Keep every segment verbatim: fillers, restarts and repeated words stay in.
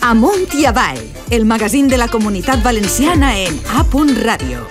Amunt i avall, el magazín de la Comunitat Valenciana en A. Ràdio.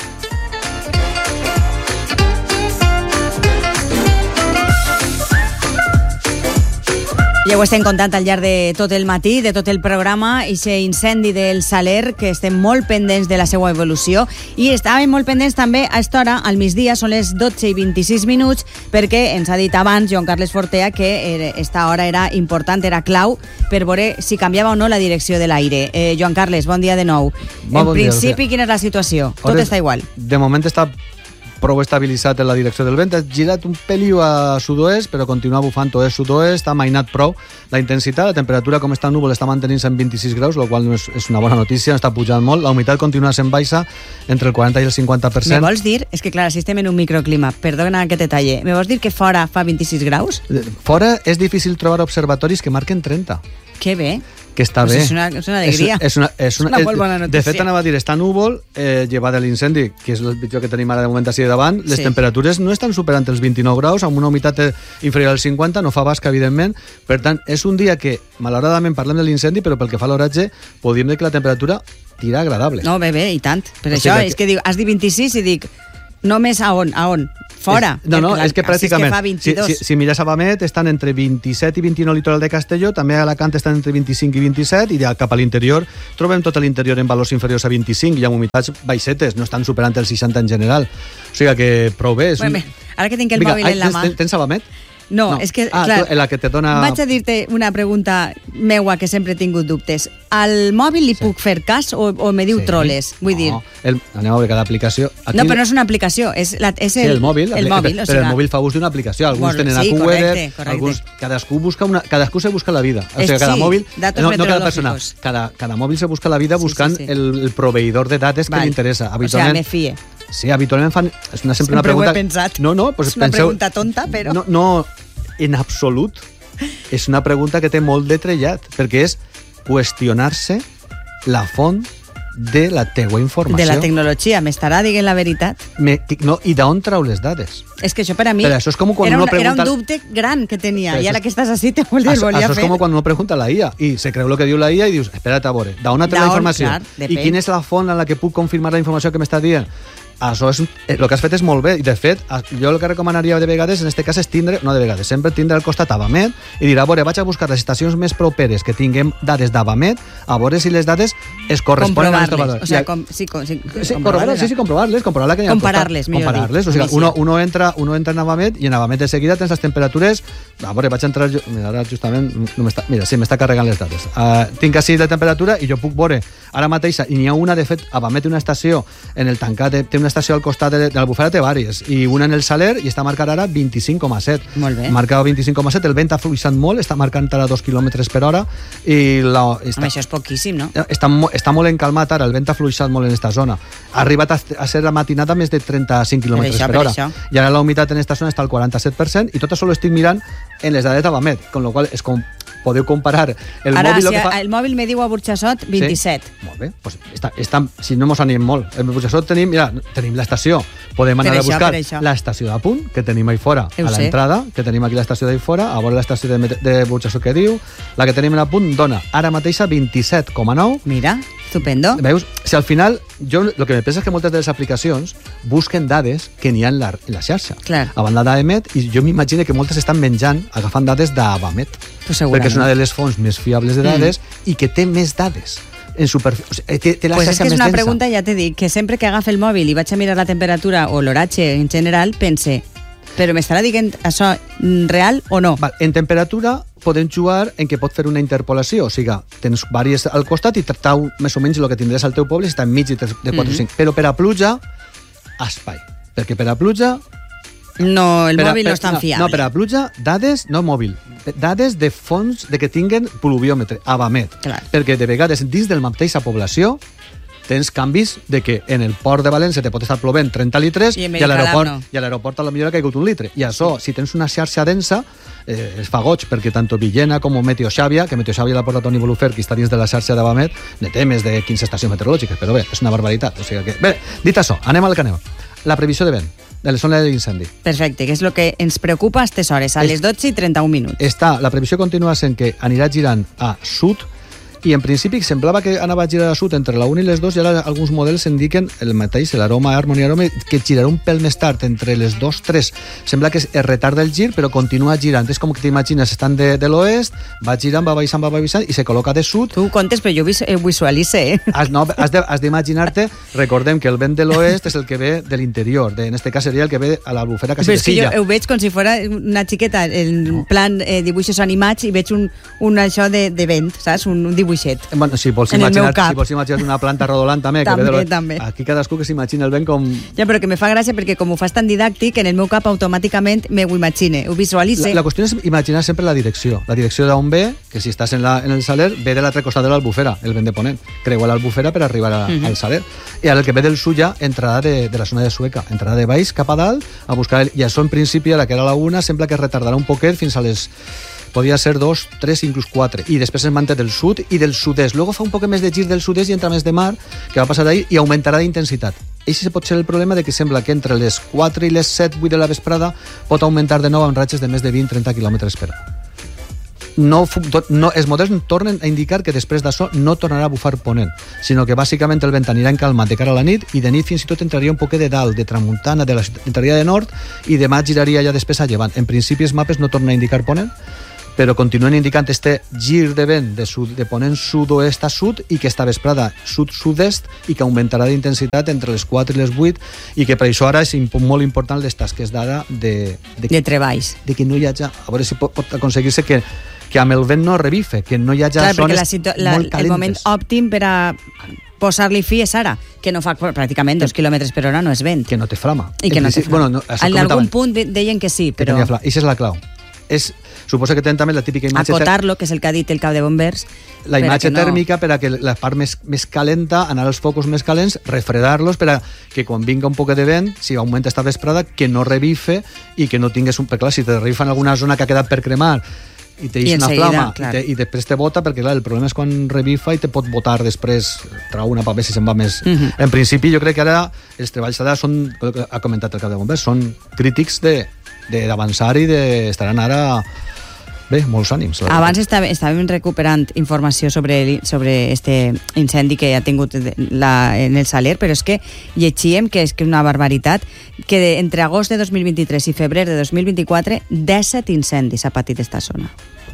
Ja ho estem contant al llarg de tot el matí, de tot el programa, i aquest incendi del Saler, que estem molt pendents de la seva evolució, i estàvem molt pendents també a esta hora, al migdia, són les dotze i vint-i-sis minuts, perquè ens ha dit abans Joan Carles Fortea que esta hora era important, era clau, per veure si canviava o no la direcció de l'aire. Eh, Joan Carles, bon dia de nou. Bon en dia, principi, quina és la situació? Tot Hores, està igual. De moment està prou estabilitzat en la direcció del vent, ha girat un peliu a sud-oest, però continua bufant oest-sud-oest, ha mainat prou la intensitat, la temperatura com està núvol està mantenint-se en vint-i-sis graus, el qual no és, és una bona notícia, està pujant molt, la humitat continua sent baixa entre el quaranta i el cinquanta per cent. Me vols dir, és que clar, si estem en un microclima, perdona que te talle, me vols dir que fora fa vint-i-sis graus? Fora és difícil trobar observatoris que marquen trenta. Que bé. Que està pues bé. És una, és una alegria. És, és, una, és, una, és una molt bona notícia. De fet, anava a dir, està núvol, eh, llevat de l'incendi, que és el pitjor que tenim ara de moment així davant, les Sí. temperatures no estan superant els vint-i-nou graus, amb una humitat inferior al cinquanta, no fa basca, evidentment. Per tant, és un dia que, malauradament, parlem de l'incendi, però pel que fa a l'oratge, podríem dir que la temperatura tira agradable. No, bé, bé, i tant. Per O això, sigui que- és que dic, has dit vint-i-sis i dic, només a on? A on? Fora. És, no, no, és que pràcticament, Si és que fa si, vint-i-dos. si, si mires a Bamet, estan entre vint-i-set i vint-i-nou litoral de Castelló, també a Alacant estan entre vint-i-cinc i vint-i-set, i ja cap a l'interior trobem tot l'interior en valors inferiors a vint-i-cinc i amb humitats baixetes, no estan superant el seixanta en general. O sigui que prou bé. És Bueno, un... bé, ara que tinc el Vinga, mòbil ai, en la mà... tens, tens a Bamet? No, No. és que, Ah, clar, tu, la que te dona... vaig a dir-te una pregunta meua que sempre he tingut dubtes. Al mòbil li Sí. puc fer cas o, o me diu Sí. troles? Vull no, dir... El, anem a veure cada aplicació. Aquí, No, però no és una aplicació, és, la, és Sí, el, el mòbil, el mòbil, o però sigui, el mòbil fa ús d'una aplicació. Alguns Bueno, tenen sí, AccuWeather, correcte, correcte. alguns, cadascú busca una, cadascú se busca la vida. O És- sigui, cada sí, mòbil, datos no, no cada persona, meteorològicos. cada, cada mòbil se busca la vida Sí, buscant sí, sí. El, el proveïdor de dades que Val. li interessa. O sigui, Habitualment, me fie. sí, habitualment fan... És una, sempre, Sempre una pregunta... ho he pensat. No, no, pues És una penseu, pregunta tonta, però... No, no, en absolut. És una pregunta que té molt de trellat, perquè és qüestionar-se la font de la teua informació. De la tecnologia, m'estarà dient la veritat? Me, no, I d'on trau les dades? És que això per a mi Però això és com quan era, uno un, era pregunta- un dubte gran que tenia, Però i això ara és- que estàs així te volia, Això, volia això és fer. com quan uno pregunta a la I A i se creu el que diu la I A i dius, espera't a veure, d'on ha tret la D'on, informació? clar, I depèn. quina és la font en la que puc confirmar la informació que m'està dient? Això és, eh, el que has fet és molt bé, i de fet, jo el que recomanaria de vegades, en aquest cas, és tindre, no de vegades, sempre tindre al costat Avamet i dir, a veure, vaig a buscar les estacions més properes que tinguem dades d'Avamet, a veure si les dades es corresponen a Comprovar-les. valor. O sea, I- com, sí, com, sí, Sí, comprovar-les. comprovar-les, sí, sí, comprovar-les, comprovar-la que hi ha al costat. Comparar-les, millor dit. Comparar-les, o sigui, Sí, sí. uno, uno, entra, uno entra en Avamet i en Avamet de seguida tens les temperatures, a veure, vaig entrar, jo, mira, ara justament, no m'està, mira, sí, m'està carregant les dades. Uh, tinc així la temperatura i jo puc veure ara mateixa, i n'hi ha una, de fet, Avamet té una estació en el tancat, té una estació al costat de, de la bufera, té vàries, i una en el Saler, i està marcant ara vint-i-cinc coma set. Molt bé. Marca vint-i-cinc coma set, el vent ha fluixat molt, està marcant ara dos quilòmetres per hora, i la, està, Home, això és poquíssim, no? està, mo- està molt encalmat ara, el vent ha fluixat molt en aquesta zona. Ha arribat a, a ser la matinada més de trenta-cinc quilòmetres això, per per hora. això. I ara la humitat en aquesta zona està al quaranta-set per cent, i tot això ho estic mirant en les dades d'Avamet, con lo qual és com podeu comparar el Ara, mòbil... si lo que fa... el mòbil me diu a Burxassot vint-i-set. Sí? Molt bé, pues està, està, si no mos anem molt. En Burxassot tenim, mira, tenim l'estació. Podem anar Per a això, buscar per això. l'estació de Punt, que tenim ahí fora, Ho a sé. l'entrada, que tenim aquí l'estació d'ahí fora, a veure l'estació de, Met- de Burxassot que diu, la que tenim a Punt dona ara mateixa vint-i-set coma nou. Mira, estupendo. Veus? Si al final, jo el que me pensa és que moltes de les aplicacions busquen dades que n'hi ha en la, en la xarxa. Clar. A banda d'Avamet, i jo m'imagino que moltes estan menjant, agafant dades d'Avamet. Pues segurament. Perquè és una de les fonts més fiables de dades mm. i que té més dades. En superfi... o sigui, té, té la Pues és xarxa que és més una densa. pregunta, ja t'he dit, que sempre que agafe el mòbil i vaig a mirar la temperatura o l'horatge en general, pense, però m'estarà dient això mm, real o no? Val, en temperatura podem jugar en què pot fer una interpolació, o sigui, tens vàries al costat i tractau més o menys el que tindràs al teu poble si està enmig de quatre o Mhm. cinc. Però per a pluja, espai. Perquè per a pluja No, el Per a- mòbil per- no és tan no, fiable. No, per a pluja, dades, no mòbil, dades de fonts de que tinguen pluviòmetre, Avamet. Clar. Perquè de vegades dins del mateixa població tens canvis de que en el port de València te pot estar plovent trenta litres I en i a l'aeroport Mercadal no. i a l'aeroport a lo millor ha caigut un litre. I això, si tens una xarxa densa, eh, es fa goig, perquè tant Villena com Meteo Xàbia, que Meteo Xàbia l'ha portat Toni Bolufer, que està dins de la xarxa d'Avamet, ne té més de quinze estacions meteorològiques, però bé, és una barbaritat. O sigui que... Bé, dit això, anem al que anem. La previsió de vent, de la zona de l'incendi. Perfecte, que és el que ens preocupa a aquestes hores, a És- les dotze i trenta-un minuts. Està, la previsió continua sent que anirà girant a sud I en principi semblava que anava a girar a sud entre la una i les dos, i ara alguns models indiquen el mateix, l'Aroma, Harmony Aroma, que girarà un pèl més tard, entre les dos, tres. Sembla que es retarda el gir, però continua girant. És com que t'imagines, estan de, de l'oest, va girant, va baixant, va baixant, i se col·loca de sud. Tu ho contes, però jo vis- visualitze, eh? Has, no, has, de, has d'imaginar-te, recordem que el vent de l'oest és el que ve de l'interior, de, en este cas seria el que ve a l'Albufera quasi Però de és que jo Silla. ho veig com si fos una xiqueta, en no. plan eh, dibuixos animats, i veig un, un això de, de vent, saps? Un, un dibuixet. Bueno, si vols en el meu imaginar, cap. si vols imaginar una planta rodolant també, També, que ve de també. Aquí cadascú que s'imagina el vent com... Ja, però que me fa gràcia perquè com ho fas tan didàctic, en el meu cap automàticament me ho imagine, ho visualitze. La, la qüestió és imaginar sempre la direcció. La direcció d'on ve, que si estàs en, la, en el Saler, ve de l'altre costat de l'Albufera, el vent de ponent. Creua l'Albufera per arribar a, uh-huh. al Saler. I ara el que ve del sud ja, entrada de, de la zona de Sueca. Entrada de baix cap a dalt, a buscar... El, I això en principi, ara que era la una, sembla que retardarà un poquet fins a les... Podia ser dos, tres, inclús quatre. I després es manté del sud i del sud-est. Luego fa un poc més de gir del sud-est i entra més de mar, que va passar d'ahir, i augmentarà d'intensitat. Eixe pot ser el problema de que sembla que entre les quatre i les set, vuit de la vesprada pot augmentar de nou amb ratxes de més de vint a trenta quilòmetres per hora. No, no, els models tornen a indicar que després d'això no tornarà a bufar ponent, sinó que bàsicament el vent anirà en calma de cara a la nit, i de nit fins i tot entraria un poquet de dalt, de tramuntana, de la, entraria de nord, i demà giraria ja després a llevant. En principi els mapes no tornen a indicar ponent, però continuen indicant este gir de vent de, sud, de ponent sud-oest a sud, i que esta vesprada sud-sud-est, i que augmentarà d'intensitat entre les quatre i les vuit, i que per això ara és imp- molt important les tasques d'ara de, de, De treballs. de que no hi hagi, a veure si pot, pot aconseguir-se que, que amb el vent no revife, que no hi hagi Clar, perquè zones la situ- la, molt el calentes. moment òptim per a posar-li fi és ara, que no fa pràcticament dos quilòmetres per hora, no és vent. Que no té flama. I que no té flama. Bueno, no, això en comentàvem, algun punt de- deien que sí, que però tenia flama. I això és la clau. És, suposo que tenen també la típica imatge... acotar-lo, que és el que ha dit el cap de bombers. La per a imatge que no- tèrmica per a que la part més, més calenta, anar als focus més calents, refredar-los per a que quan vinga un poc de vent, si augmenta esta vesprada, que no revife i que no tingues un... Perquè clar, si te revifa en alguna zona que ha quedat per cremar i te I deixa una enseguida, flama clar. i, te, i després te bota, perquè clar, el problema és quan revifa i te pot botar després, trau una paper si se'n va més... Uh -huh. En principi jo crec que ara els treballs d'ara són, ha comentat el cap de bombers, són crítics de, de, d'avançar i de, estaran ara... Bé, molts ànims. Abans estava, estàvem recuperant informació sobre, el- sobre este incendi que ha tingut la, en el Saler, però és que llegíem que és que una barbaritat, que de, entre agost de dos mil vint-i-tres i febrer de dos mil vint-i-quatre, disset incendis ha patit esta zona.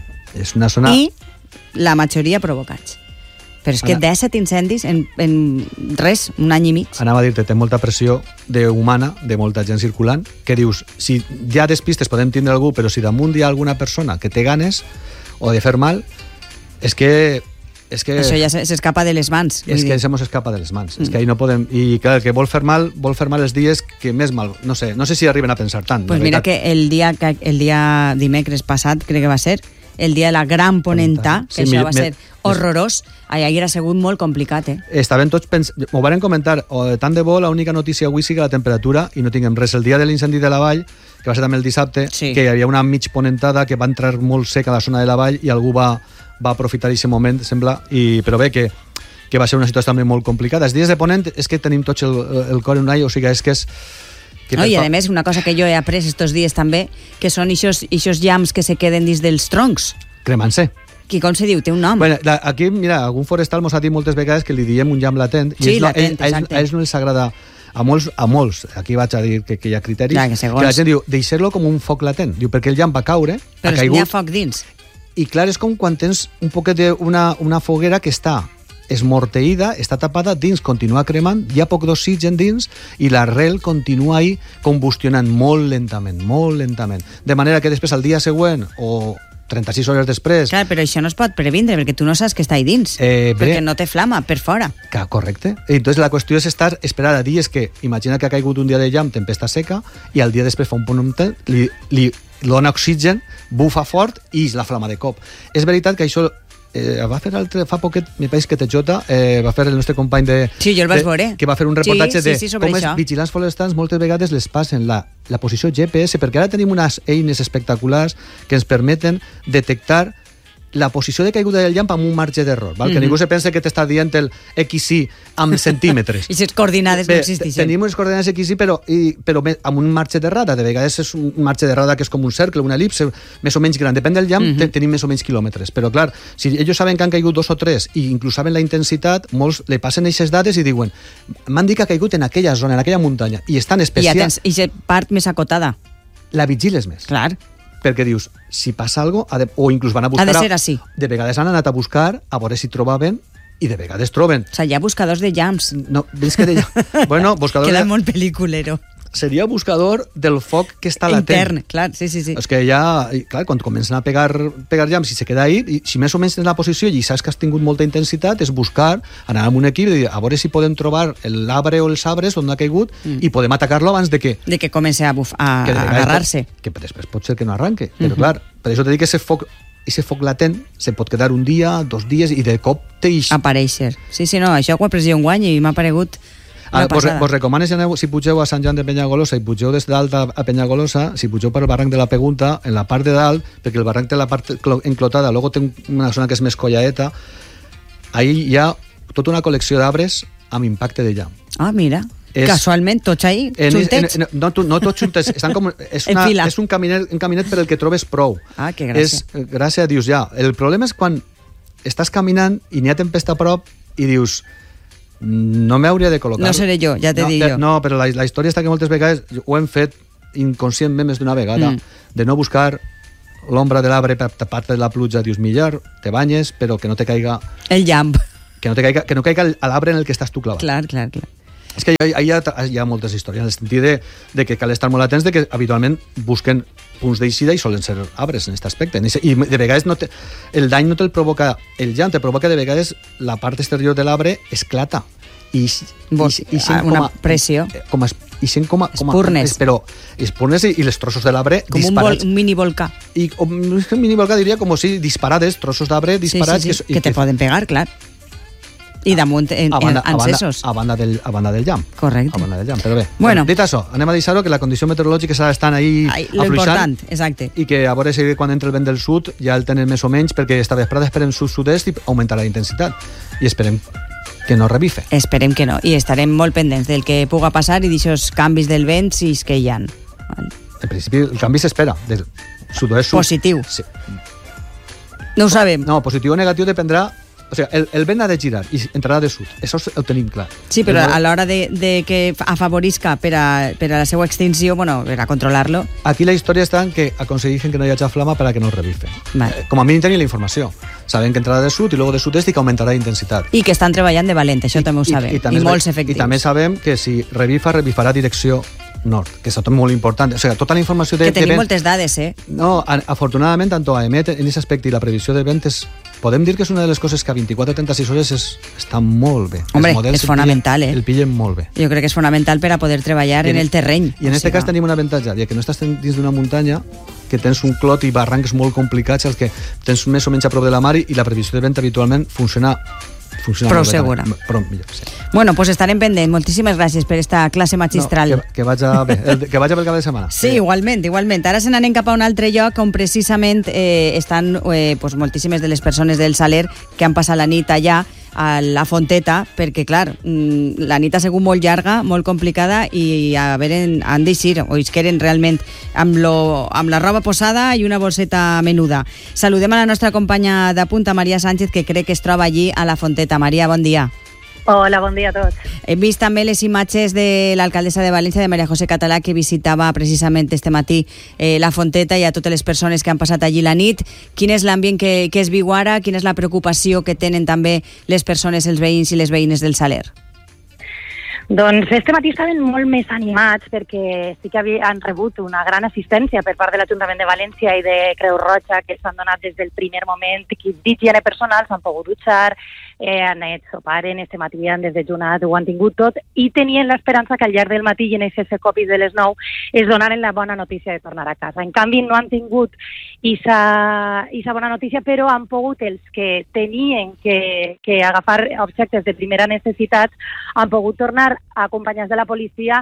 És una zona... I la majoria provocats. Però és que Ana- disset incendis en, en res, un any i mig. Anava a dir-te, té molta pressió de humana, de molta gent circulant, que dius, si ja despistes podem tindre algú, però si damunt hi ha alguna persona que té ganes o de fer mal, és que... És que Això ja s'escapa de les mans. és vull que dir. se mos escapa de les mans. Mm. És que ahí no podem... I clar, el que vol fer mal, vol fer mal els dies que més mal... No sé, no sé si arriben a pensar tant. Pues la mira veritat. que el dia, que el dia dimecres passat, crec que va ser, el dia de la gran ponentà, que Sí, això mi- va me- ser horrorós, ahir ha sigut molt complicat, eh? Estaven tots pens... M'ho varen comentar, o de tant de bo, l'única notícia avui sí que la temperatura, i no tinguem res. El dia de l'incendi de la vall, que va ser també el dissabte, Sí. que hi havia una mig ponentada que va entrar molt seca a la zona de la vall i algú va, va aprofitar aquest moment, sembla, i, però bé, que, que va ser una situació també molt complicada. Els dies de ponent és que tenim tots el, el cor en un all, o sigui, és que és... Que No, per I a fa- més, una cosa que jo he après estos dies també, que són ixos llams que se queden dins dels troncs. Cremant-se. Que com se diu? Té un nom. Bueno, la, aquí, mira, algun forestal mos ha dit moltes vegades que li diem un llamp latent. Sí, ells no, latent, a, ells, exacte. a ells no els agrada... A molts, a molts, aquí vaig a dir que, que hi ha criteris, Clar, que segons- la gent diu, deixar-lo com un foc latent. Diu, perquè el llamp va caure, Però ha és que n'hi caigut, ha foc dins. i clar, és com quan tens un poquet d'una una foguera que està esmorteïda, està tapada, dins continua cremant, hi ha poc d'oxigen dins i l'arrel continua ahí combustionant molt lentament, molt lentament. De manera que després, al dia següent, o trenta-sis hores després... Clar, però això no es pot previndre, perquè tu no saps que està ahí dins. Eh, bé. perquè no té flama per fora. Que, correcte. Entonces la qüestió és estar, esperar a dies que, imagina que ha caigut un dia de llamp, tempesta seca, i al dia després fa un punt, li, li dona oxigen, bufa fort i és la flama de cop. És veritat que això eh, va fer altre, fa poquet, mi país que T J, eh, va fer el nostre company de... Sí, jo el vaig de, veure. Que va fer un reportatge Sí, sí, de sí, sobre com això. els vigilants forestals moltes vegades les passen la, la posició G P S, perquè ara tenim unes eines espectaculars que ens permeten detectar la posició de caiguda del llamp amb un marge d'error, val? Mm-hmm. Que ningú se pense que t'està dient el X Y amb centímetres. I les coordinades Bé, no existeixen. Tenim unes coordinades X Y, però, i, però amb un marge d'errada. De vegades és un marge d'errada que és com un cercle, una elipse, més o menys gran. Depèn del llamp, mm-hmm. tenim més o menys quilòmetres. Però, clar, si ells saben que han caigut dos o tres i inclús saben la intensitat, molts li passen aquestes dades i diuen m'han dit que ha caigut en aquella zona, en aquella muntanya, i estan especial... I ja tens aquesta part més acotada. La vigiles més. Clar. Perquè dius, si passa alguna cosa, o inclús van a buscar... Ha de ser així. De vegades han anat a buscar a veure si trobaven, i de vegades troben. O sigui, hi ha buscadors de llamps. No, ves que de llamps... Bueno, buscador Queda de... molt pel·liculero. Seria buscador del foc que està latent. Intern, clar, sí, sí, sí. És que ja, clar, quan comencen a pegar, pegar llamps i se queda ahí, i si més o menys tens la posició i saps que has tingut molta intensitat, és buscar, anar amb un equip i dir, a veure si podem trobar l'arbre o els arbres on ha caigut mm. i podem atacar-lo abans de que... De que comenci a, buf, a, a agarrar-se. Que, que després pot ser que no arranque. Però uh-huh. clar, per això te dic que ese foc, ese foc latent se pot quedar un dia, dos dies i de cop teix... Aparèixer. Sí, sí, no, això ho he après jo un guany i m'ha paregut... Ah, vos, vos recomanes, si pugeu a Sant Joan de Penyagolosa i pugeu des dalt a, a Penyagolosa, si pugeu per el barranc de la Pegunta, en la part de dalt, perquè el barranc té la part enclotada, luego té una zona que és més collaeta, ahí hi ha tota una col·lecció d'arbres amb impacte de llamp. Ah, mira, és, casualment, tots ahí, juntets? En, en, no, no tots juntets, estan com, és, una, és un, caminet, un caminet per el que trobes prou. Ah, que gràcia. És, gràcia, dius, ja, el problema és quan estàs caminant i n'hi ha tempesta a prop i dius... no m'hauria de col·locar. No seré jo, ja te no, dic de, jo. No, però la, la història està que moltes vegades ho hem fet inconscientment més d'una vegada, mm. de no buscar l'ombra de l'arbre per tapar-te de la pluja, dius, millor, te banyes, però que no te caiga... El llamp. Que no te caiga, que no caiga a l'arbre en el que estàs tu clavat. Clar, clar, clar. És que hi ha, hi ha, hi ha moltes històries, en el sentit de, de que cal estar molt atents, de que habitualment busquen punts d'eixida i solen ser arbres en aquest aspecte. I de vegades no te, el dany no te'l provoca el llamp, te provoca de vegades la part exterior de l'arbre esclata. I, Vos, i, i una a, pressió. Com a, i sent com a, com a espurnes. Però espurnes i, i les trossos de l'arbre com disparats. Com un, un mini volcà. I un, un mini volcà diria com si disparades, trossos d'arbre disparats. Sí, sí, sí, que, que te que, poden pegar, clar. I damunt en, a banda, en encessos. A banda, del, a banda del llamp. Correcte. A banda del llamp, però bé. Bueno. Dit això, anem a deixar-ho, que la condició meteorològica s'ha d'estar ahí Ai, lo important, exacte. I que a veure si quan entra el vent del sud ja el tenen més o menys, perquè esta vesprada esperem sud-sud-est i augmentarà la intensitat. I esperem que no revife. Esperem que no. I estarem molt pendents del que puga passar i d'aixòs canvis del vent, si és que hi ha. En principi, el canvi s'espera. Del sud-oest sud. Positiu. Sí. No ho sabem. No, positiu o negatiu dependrà... O sigui, el, el vent ha de girar i entrarà de sud. Això ho tenim clar. Sí, però a l'hora de, de que afavorisca per a, per a la seva extinció, bueno, per a controlar-lo... Aquí la història està en que aconsegueixen que no hi hagi flama per a que no revife. Vale. Com a mínim tenien la informació. Saben que entrarà de sud i luego de sud-est i que augmentarà la intensitat. I que estan treballant de valent, això I, també ho sabem. I, i, també I molts efectius. I també sabem que si revifa, revifarà direcció nord, que és molt important. O sigui, tota la informació de... Que tenim de vent, moltes dades, eh? No, afortunadament, tant a EMET en aquest aspecte i la previsió de vent és... Podem dir que és una de les coses que a vint-i-quatre a trenta-sis hores és, està molt bé. Hombre, és fonamental, pillen, eh? El pillen molt bé. Jo crec que és fonamental per a poder treballar en, en el terreny. I en aquest cas tenim un avantatge, ja que no estàs dins d'una muntanya, que tens un clot i barrancs molt complicats, els que tens més o menys a prop de la mar i la previsió de vent habitualment funciona funciona prou segura. Però millor, sí. Bueno, pues estarem pendents. Moltíssimes gràcies per esta classe magistral. No, que, que vaig a, bé, el, que vaig a pel cap de setmana. Sí, eh. igualment, igualment. Ara se n'anem cap a un altre lloc on precisament eh, estan eh, pues, moltíssimes de les persones del Saler que han passat la nit allà a la Fonteta, perquè, clar, la nit ha sigut molt llarga, molt complicada i a veure, han d'eixir, o isqueren realment amb, lo, amb la roba posada i una bosseta menuda. Saludem a la nostra companya de punta, Maria Sánchez, que crec que es troba allí a la Fonteta. Maria, bon dia. Hola, bon dia a tots. Hem vist també les imatges de l'alcaldessa de València, de Maria José Català, que visitava precisament este matí eh, la Fonteta i a totes les persones que han passat allí la nit. Quin és l'ambient que, que es viu ara? Quina és la preocupació que tenen també les persones, els veïns i les veïnes del Saler? Doncs este matí estaven molt més animats perquè sí que han rebut una gran assistència per part de l'Ajuntament de València i de Creu Roja, que s'han donat des del primer moment, que d'higiene personal s'han pogut dutxar, eh, han anat soparen, este matí han desdejunat, ho han tingut tot, i tenien l'esperança que al llarg del matí i en aquest copis de les nou es donaren la bona notícia de tornar a casa. En canvi, no han tingut aquesta bona notícia, però han pogut els que tenien que, que agafar objectes de primera necessitat, han pogut tornar acompanyats de la policia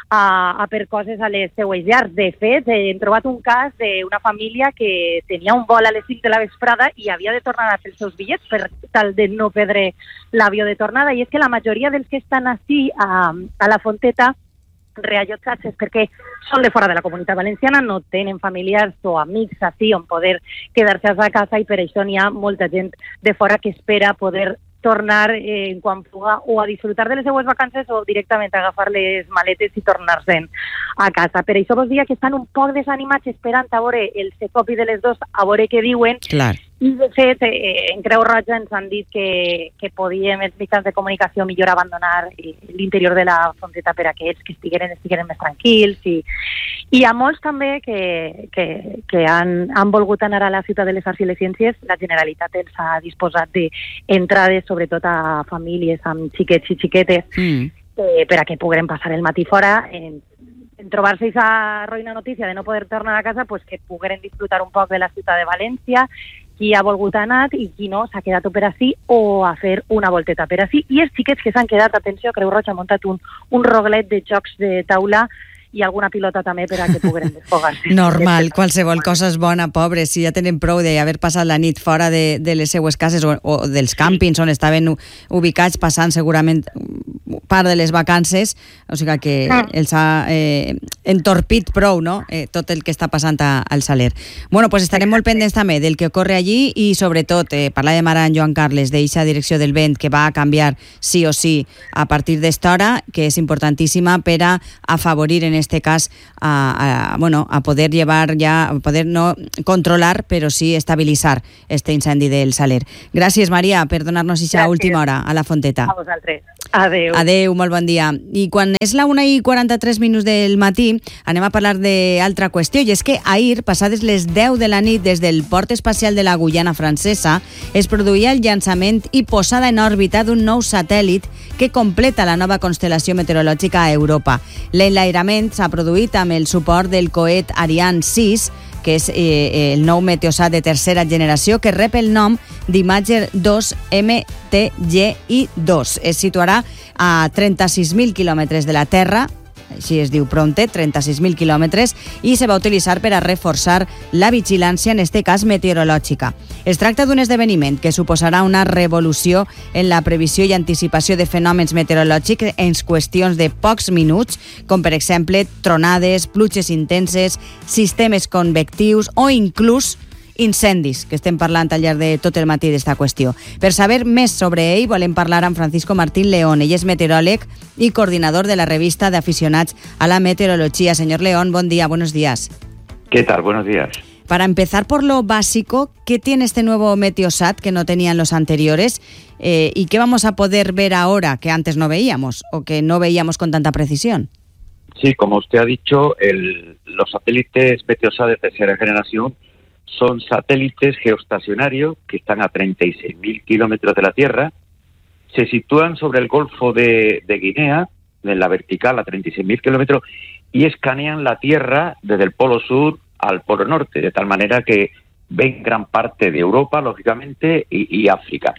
a, a per coses a les seues llars. De fet, eh, hem trobat un cas d'una família que tenia un vol a les cinc de la vesprada i havia de tornar a fer els seus bitllets per tal de no perdre l'avió de tornada. I és que la majoria dels que estan així a, a la Fonteta reallotjats és perquè són de fora de la Comunitat Valenciana, no tenen familiars o amics així on poder quedar-se a casa, i per això n'hi ha molta gent de fora que espera poder tornar eh, en quan puga o a disfrutar de les seues vacances o directament a agafar les maletes i tornar-se'n a casa. Per això vos dia que estan un poc desanimats esperant a veure el secopi de les dos, a veure què diuen. Clar. I de fet, eh, en Creu Roja ens han dit que, que podíem, els mitjans de comunicació, millor abandonar eh, l'interior de la Fonteta per a que ells que estigueren, estigueren més tranquils. I, i a molts també que, que, que han, han volgut anar a la Ciutat de les Arts i les Ciències, la Generalitat els ha disposat d'entrades, sobretot a famílies amb xiquets i xiquetes, mm. eh, per a que puguem passar el matí fora. En, en trobar-se aquesta roïna notícia de no poder tornar a casa, pues que pogueren disfrutar un poc de la ciutat de València, qui ha volgut anar i qui no s'ha quedat per ací o a fer una volteta per ací. I els xiquets que s'han quedat, atenció, Creu Roja ha muntat un, un roglet de jocs de taula i alguna pilota també per a que puguem desfogar-se. Normal, qualsevol cosa és bona, pobres, si ja tenen prou d'haver passat la nit fora de, de les seues cases o, o dels càmpings on estaven ubicats, passant segurament part de les vacances, o sigui que els ha eh, entorpit prou, no?, eh, tot el que està passant a, al Saler. Bueno, pues estarem molt pendents també del que ocorre allí i sobretot, eh, parlàvem ara amb Joan Carles d'eixa direcció del vent que va a canviar sí o sí a partir d'esta hora, que és importantíssima per a afavorir en este cas a, a, bueno, a poder llevar ya, a poder no controlar, pero sí estabilizar este incendi del Saler. Gràcies, Maria, per donar-nos aquesta última hora a la Fonteta. A vosaltres. Adeu. Adeu, molt bon dia. I quan és la una i quaranta-tres minuts del matí, anem a parlar d'altra qüestió, i és que ahir, passades les deu de la nit, des del Port Espacial de la Guyana Francesa, es produïa el llançament i posada en òrbita d'un nou satèl·lit que completa la nova constel·lació meteorològica a Europa. L'enlairament s'ha produït amb el suport del coet Ariane sis, que és eh, el nou meteosat de tercera generació que rep el nom d'Imager dos M T G I dos. Es situarà a trenta-sis mil quilòmetres de la Terra, així es diu prompte, trenta-sis mil quilòmetres, i se va utilitzar per a reforçar la vigilància, en este cas meteorològica. Es tracta d'un esdeveniment que suposarà una revolució en la previsió i anticipació de fenòmens meteorològics en qüestions de pocs minuts, com per exemple tronades, pluges intenses, sistemes convectius o inclús incendis, que estem parlant al llarg de tot el matí d'esta qüestió. Per saber més sobre ell, volem parlar amb Francisco Martín León. Ell és meteoròleg i coordinador de la revista de aficionats a la meteorología. Señor León, buen día, buenos días. ¿Qué tal? Buenos días. Para empezar por lo básico, ¿qué tiene este nuevo Meteosat que no tenían los anteriores? Eh, ¿Y qué vamos a poder ver ahora que antes no veíamos o que no veíamos con tanta precisión? Sí, como usted ha dicho, el, los satélites Meteosat de tercera generación son satélites geoestacionarios que están a treinta y seis mil kilómetros de la Tierra, se sitúan sobre el Golfo de, de Guinea, en la vertical a treinta y seis mil kilómetros, y escanean la Tierra desde el Polo Sur al Polo Norte, de tal manera que ven gran parte de Europa, lógicamente, y, y África.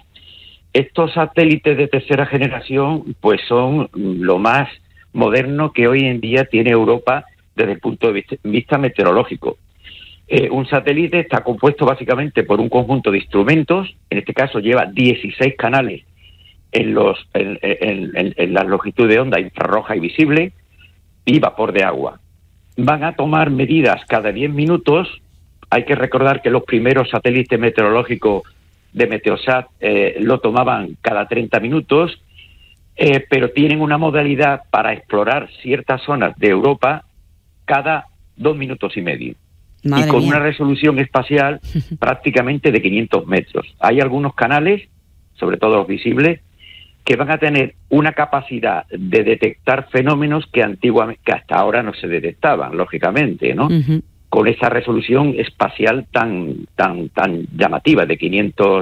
Estos satélites de tercera generación pues son lo más moderno que hoy en día tiene Europa desde el punto de vista, vista meteorológico. Eh, un satélite está compuesto básicamente por un conjunto de instrumentos, en este caso lleva dieciséis canales en, los, en, en, en, en la longitud de onda infrarroja y visible y vapor de agua. Van a tomar medidas cada diez minutos. Hay que recordar que los primeros satélites meteorológicos de Meteosat eh, lo tomaban cada treinta minutos, eh, pero tienen una modalidad para explorar ciertas zonas de Europa cada dos minutos y medio. Madre y con mía. Una resolución espacial prácticamente de quinientos metros. Hay algunos canales, sobre todo los visibles, que van a tener una capacidad de detectar fenómenos que antiguamente, que hasta ahora no se detectaban, lógicamente, ¿no? Uh-huh. Con esa resolución espacial tan tan tan llamativa de quinientos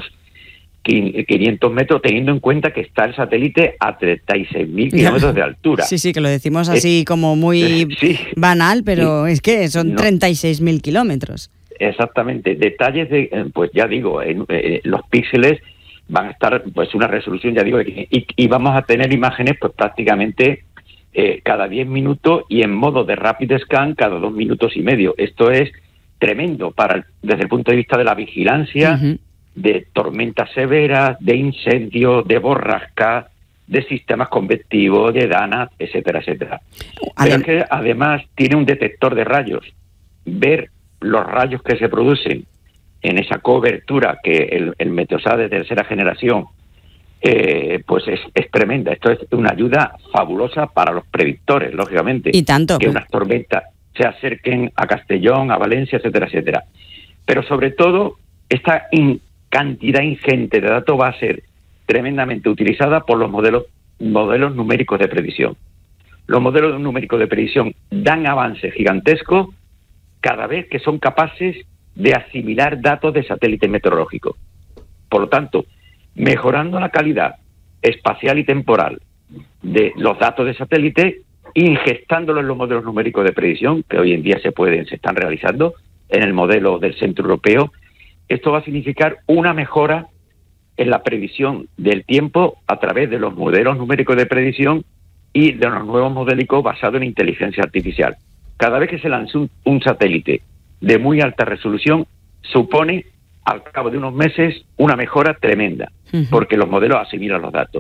metros, teniendo en cuenta que está el satélite a treinta y seis mil kilómetros de altura. Sí, sí, que lo decimos así es, como muy sí, banal, pero sí, es que son no, treinta y seis mil kilómetros. Exactamente. Detalles de, pues ya digo, en, en, los píxeles van a estar, pues una resolución, ya digo, y, y vamos a tener imágenes pues prácticamente eh, cada diez minutos y en modo de rapid scan cada dos minutos y medio. Esto es tremendo para desde el punto de vista de la vigilancia, uh-huh. de tormentas severas, de incendios, de borrascas, de sistemas convectivos, de danas, etcétera, etcétera. Pero es que además tiene un detector de rayos. Ver los rayos que se producen en esa cobertura que el, el Meteosat de tercera generación, eh, pues es, es tremenda. Esto es una ayuda fabulosa para los predictores, lógicamente. Y tanto. Que unas tormentas se acerquen a Castellón, a Valencia, etcétera, etcétera. Pero sobre todo, esta in, cantidad ingente de datos va a ser tremendamente utilizada por los modelos, modelos numéricos de predicción. Los modelos numéricos de predicción dan avances gigantescos cada vez que son capaces de asimilar datos de satélite meteorológico. Por lo tanto, mejorando la calidad espacial y temporal de los datos de satélite, ingestándolos en los modelos numéricos de predicción, que hoy en día se pueden, se están realizando en el modelo del Centro Europeo, esto va a significar una mejora en la previsión del tiempo a través de los modelos numéricos de predicción y de los nuevos modelos basados en inteligencia artificial. Cada vez que se lance un, un satélite de muy alta resolución, supone, al cabo de unos meses, una mejora tremenda, uh-huh. porque los modelos asimilan los datos.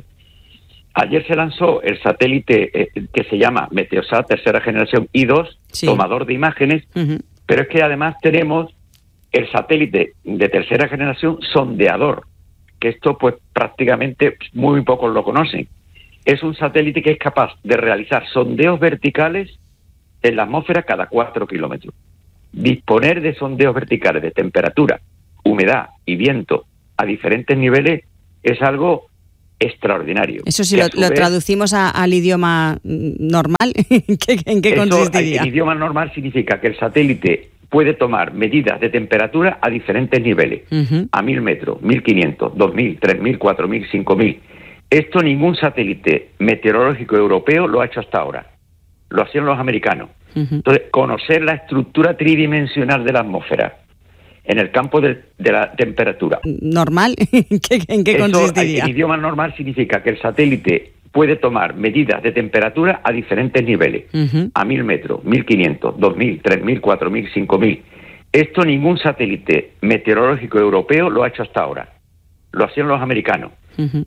Ayer se lanzó el satélite eh, que se llama Meteosat tercera generación I dos, sí. tomador de imágenes, uh-huh. pero es que además tenemos el satélite de tercera generación sondeador, que esto pues prácticamente muy pocos lo conocen. Es un satélite que es capaz de realizar sondeos verticales en la atmósfera cada cuatro kilómetros. Disponer de sondeos verticales de temperatura, humedad y viento a diferentes niveles es algo extraordinario. Eso sí, lo, lo vez, traducimos a, al idioma normal. ¿En qué, en qué eso, consistiría? El idioma normal significa que el satélite puede tomar medidas de temperatura a diferentes niveles, uh-huh. a mil metros, mil quinientos, dos mil, tres mil, cuatro mil, cinco mil. Esto ningún satélite meteorológico europeo lo ha hecho hasta ahora. Lo hacían los americanos. Uh-huh. Entonces, conocer la estructura tridimensional de la atmósfera en el campo de, de la temperatura. ¿Normal? ¿En qué, en qué Eso, consistiría? El idioma normal significa que el satélite puede tomar medidas de temperatura a diferentes niveles, uh-huh. a mil metros, mil quinientos, dos mil, tres mil, cuatro mil, cinco mil. Esto ningún satélite meteorológico europeo lo ha hecho hasta ahora. Lo hacían los americanos. Uh-huh.